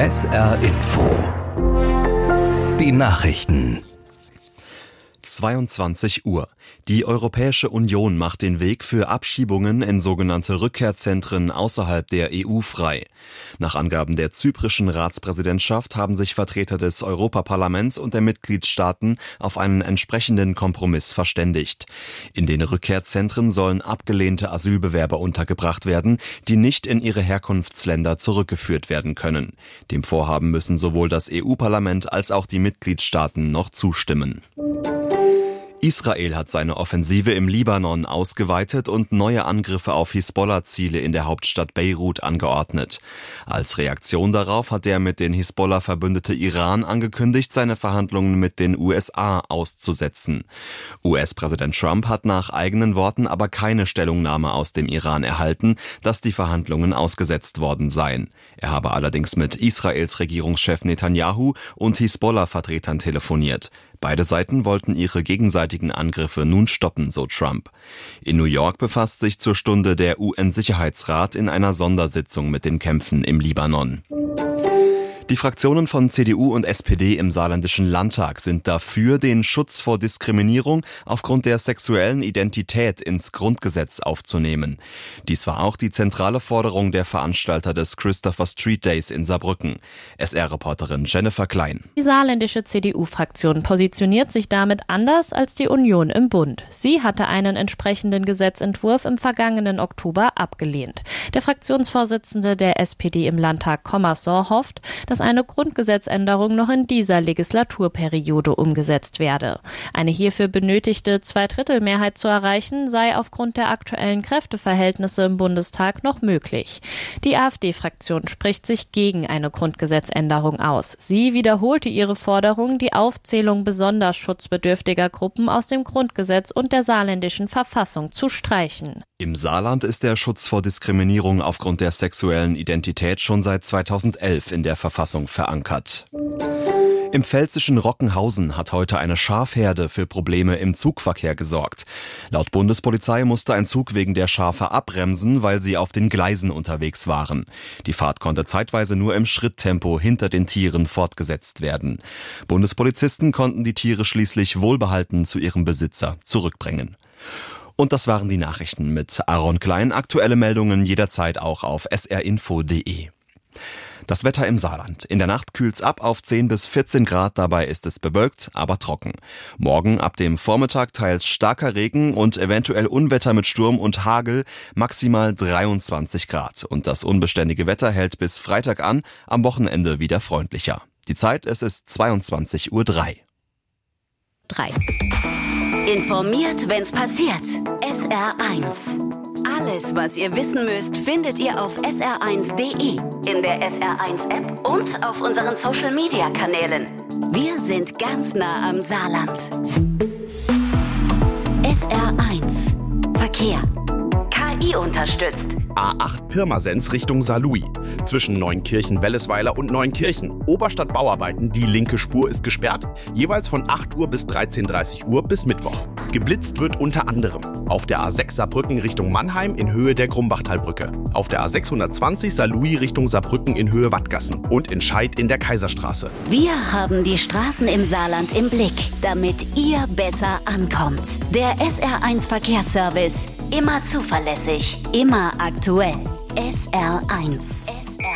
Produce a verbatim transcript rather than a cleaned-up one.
S R Info. Die Nachrichten. zweiundzwanzig Uhr. Die Europäische Union macht den Weg für Abschiebungen in sogenannte Rückkehrzentren außerhalb der E U frei. Nach Angaben der zyprischen Ratspräsidentschaft haben sich Vertreter des Europaparlaments und der Mitgliedstaaten auf einen entsprechenden Kompromiss verständigt. In den Rückkehrzentren sollen abgelehnte Asylbewerber untergebracht werden, die nicht in ihre Herkunftsländer zurückgeführt werden können. Dem Vorhaben müssen sowohl das E U-Parlament als auch die Mitgliedstaaten noch zustimmen. Israel hat seine Offensive im Libanon ausgeweitet und neue Angriffe auf Hisbollah-Ziele in der Hauptstadt Beirut angeordnet. Als Reaktion darauf hat der mit den Hisbollah verbündete Iran angekündigt, seine Verhandlungen mit den U S A auszusetzen. U S-Präsident Trump hat nach eigenen Worten aber keine Stellungnahme aus dem Iran erhalten, dass die Verhandlungen ausgesetzt worden seien. Er habe allerdings mit Israels Regierungschef Netanyahu und Hisbollah-Vertretern telefoniert. Beide Seiten wollten ihre gegenseitigen Angriffe nun stoppen, so Trump. In New York befasst sich zur Stunde der U N-Sicherheitsrat in einer Sondersitzung mit den Kämpfen im Libanon. Die Fraktionen von C D U und S P D im saarländischen Landtag sind dafür, den Schutz vor Diskriminierung aufgrund der sexuellen Identität ins Grundgesetz aufzunehmen. Dies war auch die zentrale Forderung der Veranstalter des Christopher Street Days in Saarbrücken. S R-Reporterin Jennifer Klein. Die saarländische C D U-Fraktion positioniert sich damit anders als die Union im Bund. Sie hatte einen entsprechenden Gesetzentwurf im vergangenen Oktober abgelehnt. Der Fraktionsvorsitzende der S P D im Landtag, Commerson, hofft, dass eine Grundgesetzänderung noch in dieser Legislaturperiode umgesetzt werde. Eine hierfür benötigte Zweidrittelmehrheit zu erreichen, sei aufgrund der aktuellen Kräfteverhältnisse im Bundestag noch möglich. Die AfD-Fraktion spricht sich gegen eine Grundgesetzänderung aus. Sie wiederholte ihre Forderung, die Aufzählung besonders schutzbedürftiger Gruppen aus dem Grundgesetz und der saarländischen Verfassung zu streichen. Im Saarland ist der Schutz vor Diskriminierung aufgrund der sexuellen Identität schon seit zweitausendelf in der Verfassung verankert. Im pfälzischen Rockenhausen hat heute eine Schafherde für Probleme im Zugverkehr gesorgt. Laut Bundespolizei musste ein Zug wegen der Schafe abbremsen, weil sie auf den Gleisen unterwegs waren. Die Fahrt konnte zeitweise nur im Schritttempo hinter den Tieren fortgesetzt werden. Bundespolizisten konnten die Tiere schließlich wohlbehalten zu ihrem Besitzer zurückbringen. Und das waren die Nachrichten mit Aaron Klein. Aktuelle Meldungen jederzeit auch auf s r info punkt d e. Das Wetter im Saarland. In der Nacht kühlt's ab auf zehn bis vierzehn Grad, dabei ist es bewölkt, aber trocken. Morgen ab dem Vormittag teils starker Regen und eventuell Unwetter mit Sturm und Hagel, maximal dreiundzwanzig Grad. Und das unbeständige Wetter hält bis Freitag an, am Wochenende wieder freundlicher. Die Zeit, es ist zweiundzwanzig Uhr drei. drei. Informiert, wenn's passiert. S R eins. Alles, was ihr wissen müsst, findet ihr auf s r eins punkt d e, in der S R eins App und auf unseren Social-Media-Kanälen. Wir sind ganz nah am Saarland. S R eins. Verkehr. K I unterstützt. A acht Pirmasens Richtung Saarlouis. Zwischen Neunkirchen-Wellesweiler und Neunkirchen. Oberstadt-Bauarbeiten, die linke Spur ist gesperrt. Jeweils von acht Uhr bis dreizehn Uhr dreißig bis Mittwoch. Geblitzt wird unter anderem auf der A sechs Saarbrücken Richtung Mannheim in Höhe der Grumbachtalbrücke. Auf der A sechshundertzwanzig Saarlouis Richtung Saarbrücken in Höhe Wattgassen. Und in Scheid in der Kaiserstraße. Wir haben die Straßen im Saarland im Blick, damit ihr besser ankommt. Der S R eins Verkehrsservice. Immer zuverlässig, immer aktuell. S R eins.